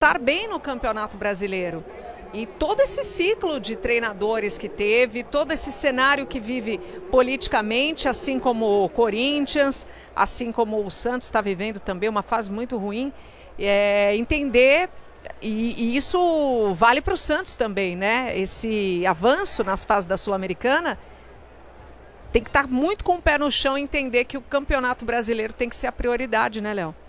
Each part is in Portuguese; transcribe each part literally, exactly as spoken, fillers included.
estar bem no Campeonato Brasileiro. E todo esse ciclo de treinadores que teve, todo esse cenário que vive politicamente, assim como o Corinthians, assim como o Santos está vivendo também uma fase muito ruim, é, entender, e, e isso vale para o Santos também, né? Esse avanço nas fases da Sul-Americana tem que estar muito com o pé no chão e entender que o Campeonato Brasileiro tem que ser a prioridade, né, Léo?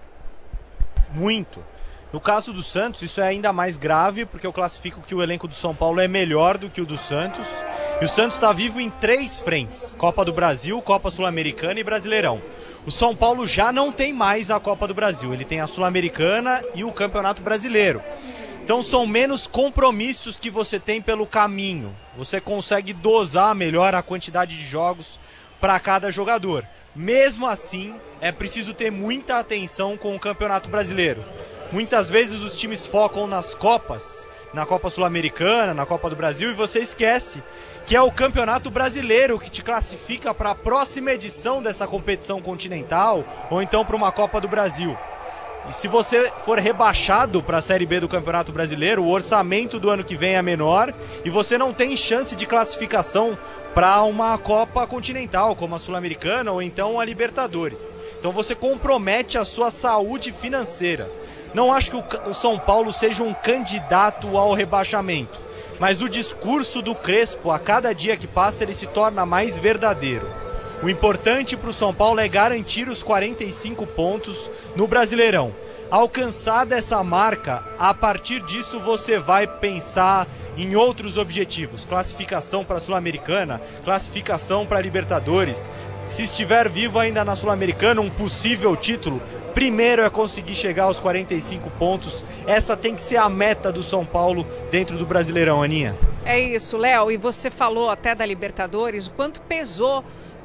Muito. No caso do Santos, isso é ainda mais grave, porque eu classifico que o elenco do São Paulo é melhor do que o do Santos. E o Santos está vivo em três frentes: Copa do Brasil, Copa Sul-Americana e Brasileirão. O São Paulo já não tem mais a Copa do Brasil, ele tem a Sul-Americana e o Campeonato Brasileiro. Então são menos compromissos que você tem pelo caminho. Você consegue dosar melhor a quantidade de jogos para cada jogador. Mesmo assim, é preciso ter muita atenção com o Campeonato Brasileiro. Muitas vezes os times focam nas Copas, na Copa Sul-Americana, na Copa do Brasil, e você esquece que é o Campeonato Brasileiro que te classifica para a próxima edição dessa competição continental, ou então para uma Copa do Brasil. E se você for rebaixado para a Série B do Campeonato Brasileiro, o orçamento do ano que vem é menor e você não tem chance de classificação para uma Copa Continental, como a Sul-Americana ou então a Libertadores. Então você compromete a sua saúde financeira. Não acho que o São Paulo seja um candidato ao rebaixamento, mas o discurso do Crespo, a cada dia que passa, ele se torna mais verdadeiro. O importante para o São Paulo é garantir os quarenta e cinco pontos no Brasileirão. Alcançada essa marca, a partir disso você vai pensar em outros objetivos. Classificação para a Sul-Americana, classificação para a Libertadores. Se estiver vivo ainda na Sul-Americana, um possível título, primeiro é conseguir chegar aos quarenta e cinco pontos. Essa tem que ser a meta do São Paulo dentro do Brasileirão, Aninha. É isso, Léo. E você falou até da Libertadores, o quanto pesou,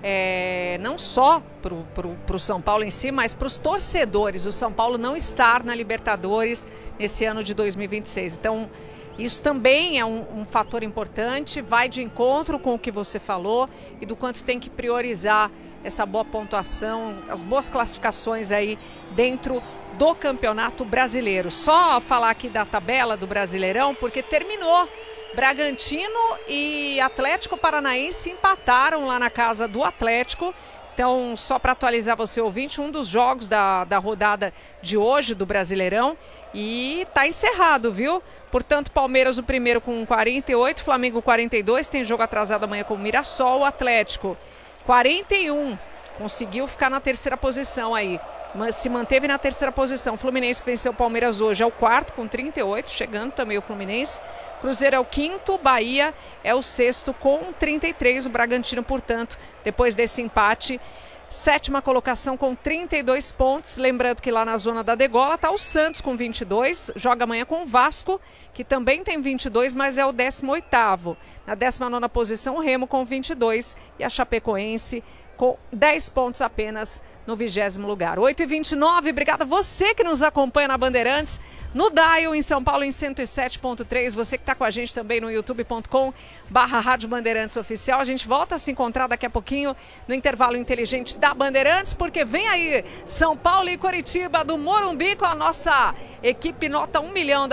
é, não só para o São Paulo em si, mas para os torcedores, o São Paulo não estar na Libertadores nesse ano de dois mil e vinte e seis. Então, isso também é um, um fator importante, vai de encontro com o que você falou e do quanto tem que priorizar essa boa pontuação, as boas classificações aí dentro do Campeonato Brasileiro. Só falar aqui da tabela do Brasileirão, porque terminou. Bragantino e Atlético Paranaense empataram lá na casa do Atlético. Então, só para atualizar você, ouvinte, um dos jogos da, da rodada de hoje do Brasileirão. E tá encerrado, viu? Portanto, Palmeiras o primeiro com quarenta e oito, Flamengo quarenta e dois, tem jogo atrasado amanhã com o Mirassol, o Atlético quarenta e um, conseguiu ficar na terceira posição aí, mas se manteve na terceira posição. Fluminense que venceu o Palmeiras hoje é o quarto com trinta e oito, chegando também o Fluminense. Cruzeiro é o quinto, Bahia é o sexto com trinta e três, o Bragantino, portanto, depois desse empate, sétima colocação com trinta e dois pontos. Lembrando que lá na zona da degola está o Santos com vinte e dois, joga amanhã com o Vasco, que também tem vinte e dois, mas é o décimo oitavo. Na décima nona posição, o Remo com vinte e dois e a Chapecoense com dez pontos apenas no vigésimo lugar. oito e vinte e nove, obrigada a você que nos acompanha na Bandeirantes, no Dial em São Paulo em cento e sete ponto três, você que está com a gente também no youtube ponto com barra Rádio Bandeirantes Oficial. A gente volta a se encontrar daqui a pouquinho no intervalo inteligente da Bandeirantes, porque vem aí São Paulo e Coritiba do Morumbi com a nossa equipe nota um milhão da